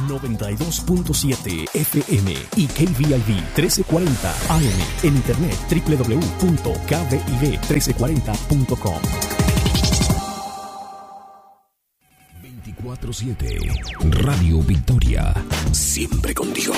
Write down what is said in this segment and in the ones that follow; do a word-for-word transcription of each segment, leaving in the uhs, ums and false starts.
noventa y dos punto siete F M y K V I V trece cuarenta A M. En internet doble u doble u doble u punto k v i v trece cuarenta punto com. veinticuatro siete Radio Victoria. Siempre contigo.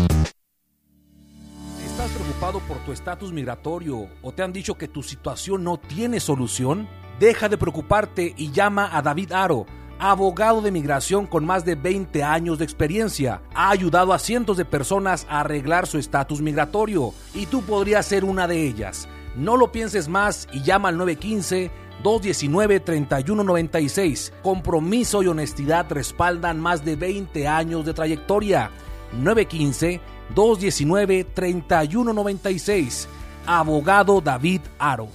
¿Estás preocupado por tu estatus migratorio o te han dicho que tu situación no tiene solución? Deja de preocuparte y llama a David Aro, abogado de migración con más de veinte años de experiencia. Ha ayudado a cientos de personas a arreglar su estatus migratorio y tú podrías ser una de ellas. No lo pienses más y llama al nueve uno cinco, dos uno nueve, tres uno nueve seis. Compromiso y honestidad respaldan más de veinte años de trayectoria. nueve uno cinco, dos uno nueve, tres uno nueve seis. Abogado David Aro.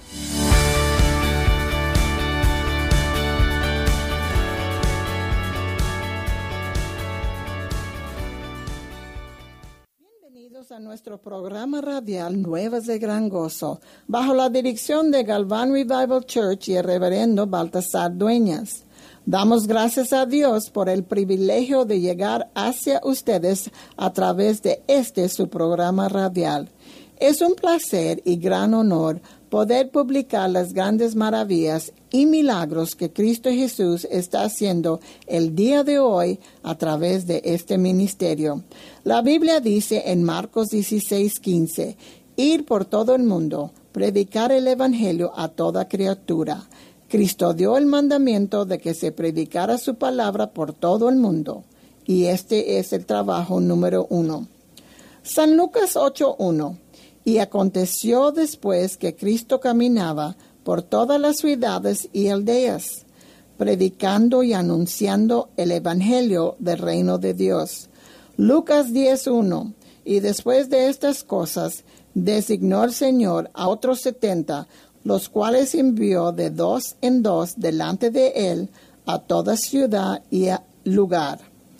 A nuestro programa radial Nuevas de Gran Gozo, bajo la dirección de Galván Revival Church y el reverendo Baltasar Dueñas. Damos gracias a Dios por el privilegio de llegar hacia ustedes a través de este su programa radial. Es un placer y gran honor poder publicar las grandes maravillas y milagros que Cristo Jesús está haciendo el día de hoy a través de este ministerio. La Biblia dice en Marcos dieciséis quince, ir por todo el mundo, predicar el Evangelio a toda criatura. Cristo dio el mandamiento de que se predicara su palabra por todo el mundo, y este es el trabajo número uno. San Lucas ocho uno. Y aconteció después que Cristo caminaba por todas las ciudades y aldeas, predicando y anunciando el Evangelio del reino de Dios. Lucas diez uno. Y después de estas cosas, designó el Señor a otros setenta, los cuales envió de dos en dos delante de él a toda ciudad y lugar.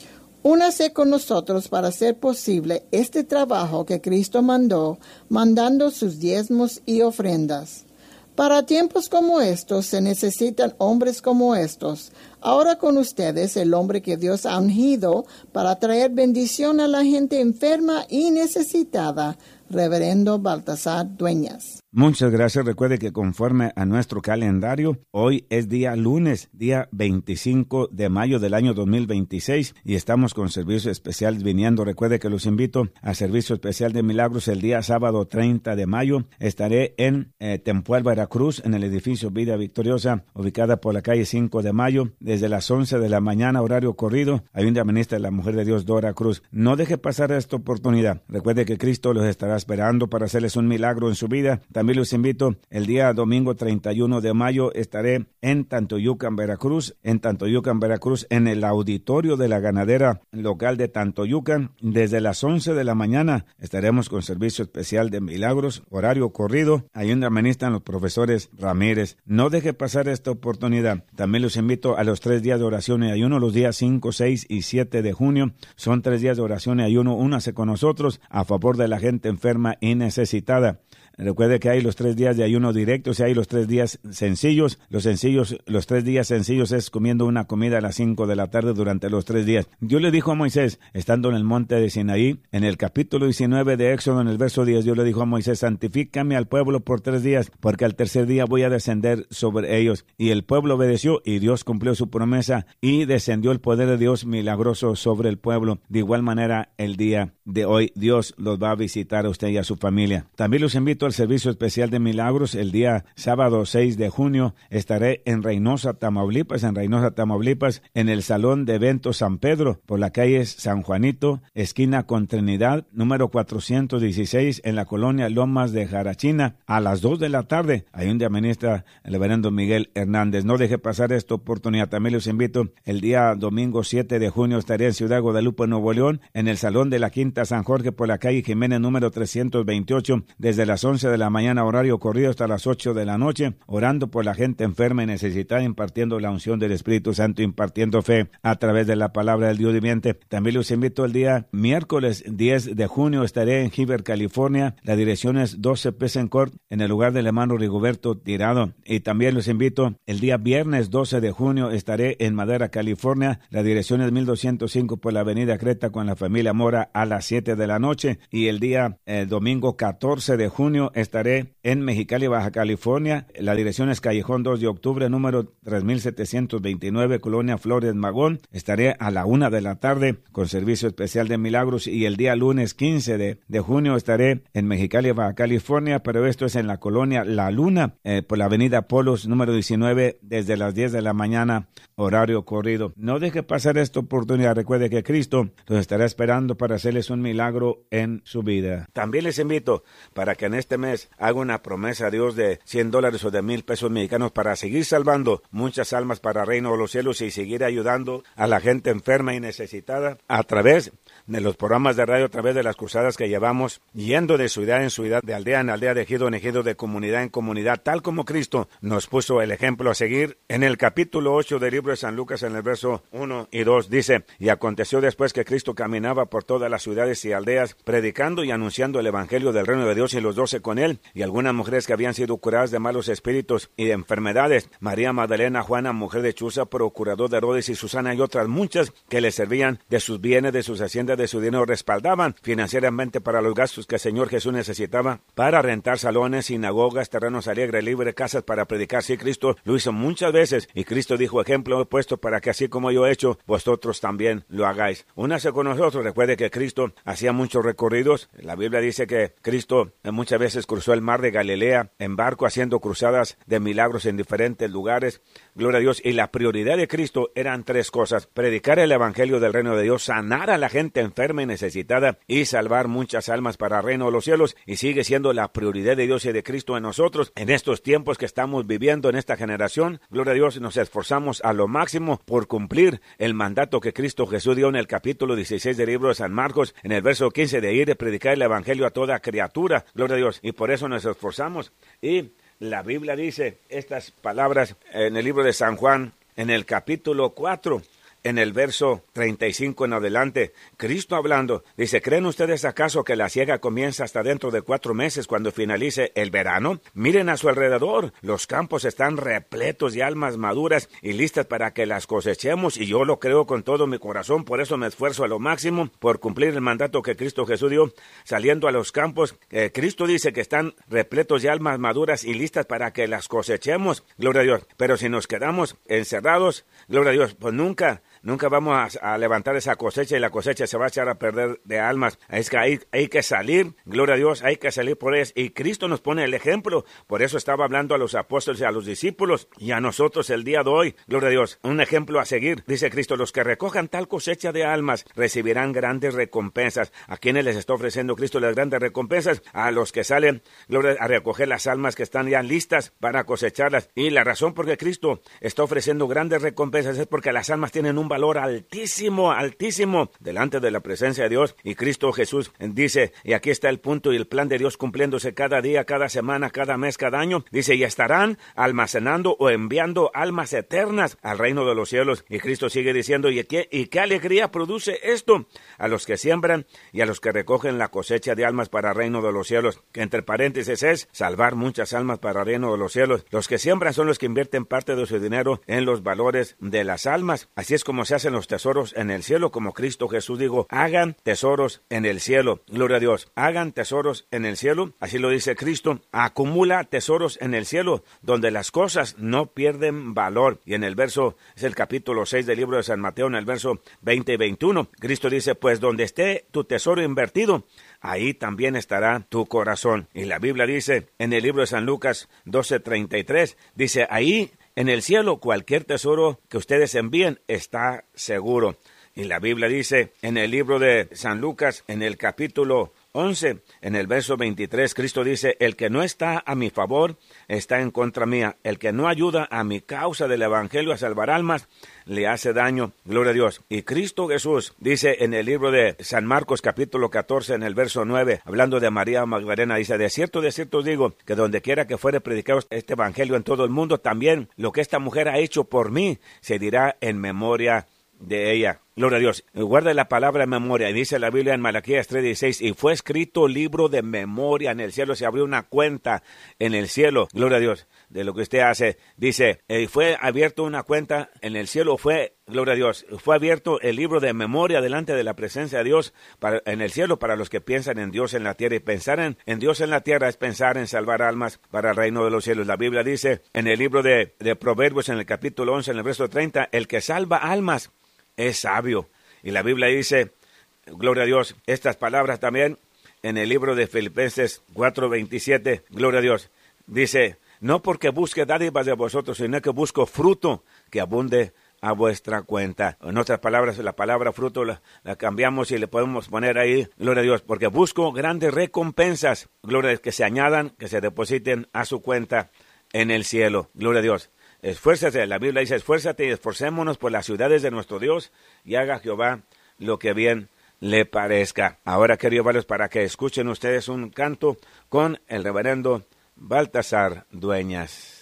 Únase con nosotros para hacer posible este trabajo que Cristo mandó, mandando sus diezmos y ofrendas. Para tiempos como estos se necesitan hombres como estos. Ahora con ustedes el hombre que Dios ha ungido para traer bendición a la gente enferma y necesitada, reverendo Baltasar Dueñas. Muchas gracias. Recuerde que conforme a nuestro calendario, hoy es día lunes, día veinticinco de mayo del año dos mil veintiséis, y estamos con servicio especial viniendo. Recuerde que los invito a servicio especial de milagros el día sábado treinta de mayo. Estaré en eh, Tempual, Veracruz, en el edificio Vida Victoriosa, ubicada por la calle cinco de mayo, desde las once de la mañana, horario corrido. Hay un ministra la Mujer de Dios, Dora Cruz. No deje pasar esta oportunidad. Recuerde que Cristo los estará esperando para hacerles un milagro en su vida. También los invito, el día domingo treinta y uno de mayo estaré en Tantoyucan, Veracruz, en Tantoyucan, Veracruz, en el auditorio de la ganadera local de Tantoyucan. Desde las once de la mañana estaremos con servicio especial de milagros, horario corrido. Ahí donde administran los profesores Ramírez. No deje pasar esta oportunidad. También los invito a los tres días de oración y ayuno, los días cinco, seis y siete de junio. Son tres días de oración y ayuno. Únase con nosotros a favor de la gente enferma y necesitada. Recuerde que hay los tres días de ayuno directos y hay los tres días sencillos. Los sencillos, los tres días sencillos es comiendo una comida a las cinco de la tarde durante los tres días. Dios le dijo a Moisés, estando en el monte de Sinaí, en el capítulo diecinueve de Éxodo, en el verso diez, Dios le dijo a Moisés, santifícame al pueblo por tres días, porque al tercer día voy a descender sobre ellos. Y el pueblo obedeció y Dios cumplió su promesa y descendió el poder de Dios milagroso sobre el pueblo. De igual manera, el día de hoy, Dios los va a visitar a usted y a su familia. También los invito al servicio especial de milagros. El día sábado seis de junio estaré en Reynosa, Tamaulipas, en Reynosa, Tamaulipas, en el Salón de Eventos San Pedro, por la calle San Juanito, esquina con Trinidad, número cuatrocientos dieciséis, en la colonia Lomas de Jarachina, a las dos de la tarde. Ahí donde administra el reverendo Miguel Hernández. No deje pasar esta oportunidad. También los invito, el día domingo siete de junio estaré en Ciudad Guadalupe, Nuevo León, en el Salón de la Quinta San Jorge, por la calle Jiménez, número trescientos veintiocho, desde las once de la mañana mañana, horario corrido, hasta las ocho de la noche, orando por la gente enferma y necesitada, impartiendo la unción del Espíritu Santo, impartiendo fe a través de la palabra del Dios viviente. También los invito el día miércoles diez de junio, estaré en Heber, California. La dirección es doce Pleasant Court, en el lugar del hermano Rigoberto Tirado. Y también los invito el día viernes doce de junio, estaré en Madera, California. La dirección es mil doscientos cinco por la avenida Creta con la familia Mora a las siete de la noche. Y el día el domingo catorce de junio estaré en Mexicali, Baja California. La dirección es Callejón dos de octubre, número tres mil setecientos veintinueve, Colonia Flores Magón. Estaré a la una de la tarde con servicio especial de milagros. Y el día lunes quince de, de junio estaré en Mexicali, Baja California, pero esto es en la colonia La Luna, eh, por la avenida Polos, número diecinueve, desde las diez de la mañana, horario corrido. No deje pasar esta oportunidad. Recuerde que Cristo los estará esperando para hacerles un milagro en su vida. También les invito para que en este mes haga una promesa a Dios de cien dólares o de mil pesos mexicanos para seguir salvando muchas almas para el reino de los cielos y seguir ayudando a la gente enferma y necesitada a través de los programas de radio, a través de las cruzadas que llevamos, yendo de ciudad en ciudad, de aldea en aldea, de ejido en ejido, de comunidad en comunidad, tal como Cristo nos puso el ejemplo a seguir. En el capítulo ocho del libro de San Lucas, en el verso uno y dos, dice: y aconteció después que Cristo caminaba por todas las ciudades y aldeas, predicando y anunciando el evangelio del reino de Dios, y los doce con él, y algunas mujeres que habían sido curadas de malos espíritus y de enfermedades, María Magdalena, Juana, mujer de Chuza, procurador de Herodes, y Susana, y otras muchas que le servían de sus bienes, de sus haciendas, de su dinero, respaldaban financieramente para los gastos que el Señor Jesús necesitaba para rentar salones, sinagogas, terrenos al aire libre, casas para predicar. Sí, Cristo lo hizo muchas veces, y Cristo dijo: ejemplo he puesto para que así como yo he hecho, vosotros también lo hagáis. Únase con nosotros. Recuerde que Cristo hacía muchos recorridos. La Biblia dice que Cristo muchas veces cruzó el mar de Galilea en barco, haciendo cruzadas de milagros en diferentes lugares. Gloria a Dios. Y la prioridad de Cristo eran tres cosas: predicar el evangelio del reino de Dios, sanar a la gente enferma y necesitada, y salvar muchas almas para el reino de los cielos. Y sigue siendo la prioridad de Dios y de Cristo en nosotros en estos tiempos que estamos viviendo, en esta generación. Gloria a Dios. Nos esforzamos a lo máximo por cumplir el mandato que Cristo Jesús dio en el capítulo dieciséis del libro de San Marcos, en el verso quince, de ir y predicar el evangelio a toda criatura. Gloria a Dios. Y por eso nos esforzamos. Y la Biblia dice estas palabras en el libro de San Juan, en el capítulo cuatro, en el verso treinta y cinco en adelante, Cristo hablando, dice: ¿creen ustedes acaso que la siega comienza hasta dentro de cuatro meses, cuando finalice el verano? Miren a su alrededor, los campos están repletos de almas maduras y listas para que las cosechemos, y yo lo creo con todo mi corazón. Por eso me esfuerzo a lo máximo por cumplir el mandato que Cristo Jesús dio, saliendo a los campos. Eh, Cristo dice que están repletos de almas maduras y listas para que las cosechemos. Gloria a Dios. Pero si nos quedamos encerrados, gloria a Dios, pues nunca Nunca vamos a, a levantar esa cosecha, y la cosecha se va a echar a perder de almas. Es que hay, hay que salir, gloria a Dios, hay que salir por ellas. Y Cristo nos pone el ejemplo. Por eso estaba hablando a los apóstoles y a los discípulos, y a nosotros el día de hoy, gloria a Dios, un ejemplo a seguir. Dice Cristo: los que recojan tal cosecha de almas recibirán grandes recompensas. ¿A quienes les está ofreciendo Cristo las grandes recompensas? A los que salen, gloria, a recoger las almas que están ya listas para cosecharlas. Y la razón por que Cristo está ofreciendo grandes recompensas es porque las almas tienen un valor altísimo, altísimo delante de la presencia de Dios. Y Cristo Jesús dice, y aquí está el punto y el plan de Dios cumpliéndose cada día, cada semana, cada mes, cada año. Dice: y estarán almacenando o enviando almas eternas al reino de los cielos. Y Cristo sigue diciendo: ¿y qué, y qué alegría produce esto? A los que siembran y a los que recogen la cosecha de almas para el reino de los cielos. Que entre paréntesis es salvar muchas almas para el reino de los cielos. Los que siembran son los que invierten parte de su dinero en los valores de las almas. Así es como se hacen los tesoros en el cielo, como Cristo Jesús dijo: hagan tesoros en el cielo. Gloria a Dios. Hagan tesoros en el cielo. Así lo dice Cristo. Acumula tesoros en el cielo, donde las cosas no pierden valor. Y en el verso, es el capítulo seis del libro de San Mateo, en el verso veinte y veintiuno, Cristo dice: pues donde esté tu tesoro invertido, ahí también estará tu corazón. Y la Biblia dice, en el libro de San Lucas doce treinta y tres, dice: ahí en el cielo cualquier tesoro que ustedes envíen está seguro. Y la Biblia dice en el libro de San Lucas, en el capítulo once, en el verso veintitrés, Cristo dice, el que no está a mi favor está en contra mía. El que no ayuda a mi causa del evangelio a salvar almas, le hace daño. Gloria a Dios. Y Cristo Jesús dice en el libro de San Marcos capítulo catorce, en el verso nueve, hablando de María Magdalena, dice, de cierto, de cierto os digo, que donde quiera que fuere predicado este evangelio en todo el mundo, también lo que esta mujer ha hecho por mí se dirá en memoria de ella. Gloria a Dios. Guarda la palabra en memoria. Y dice la Biblia en Malaquías tres dieciséis, y fue escrito libro de memoria en el cielo. Se abrió una cuenta en el cielo. Gloria a Dios. De lo que usted hace. Dice, eh, fue abierto una cuenta en el cielo. Fue, gloria a Dios, fue abierto el libro de memoria delante de la presencia de Dios para, en el cielo para los que piensan en Dios en la tierra. Y pensar en, en Dios en la tierra es pensar en salvar almas para el reino de los cielos. La Biblia dice en el libro de, de Proverbios, en el capítulo once, en el verso treinta, el que salva almas es sabio. Y la Biblia dice, gloria a Dios, estas palabras también en el libro de Filipenses cuatro veintisiete, gloria a Dios, dice, no porque busque dádivas de vosotros, sino que busco fruto que abunde a vuestra cuenta. En otras palabras, la palabra fruto la, la cambiamos y le podemos poner ahí, gloria a Dios, porque busco grandes recompensas, gloria a Dios, que se añadan, que se depositen a su cuenta en el cielo, gloria a Dios. Esfuérzate, la Biblia dice, esfuérzate y esforcémonos por las ciudades de nuestro Dios y haga Jehová lo que bien le parezca. Ahora quiero llevarles para que escuchen ustedes un canto con el reverendo Baltasar Dueñas.